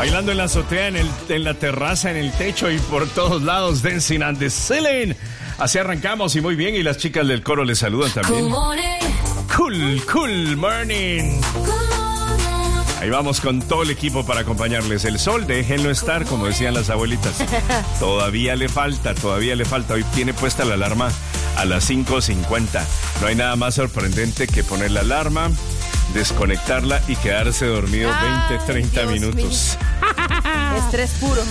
Bailando en la azotea, en la terraza, en el techo y por todos lados, dancing on the ceiling. Así arrancamos y muy bien, y las chicas del coro les saludan también. Cool morning. Ahí vamos con todo el equipo para acompañarles. El sol, déjenlo estar, como decían las abuelitas. Todavía le falta. Hoy tiene puesta la alarma a las 5:50. No hay nada más sorprendente que poner la alarma, desconectarla y quedarse dormido 20, 30 minutos. Estrés puro.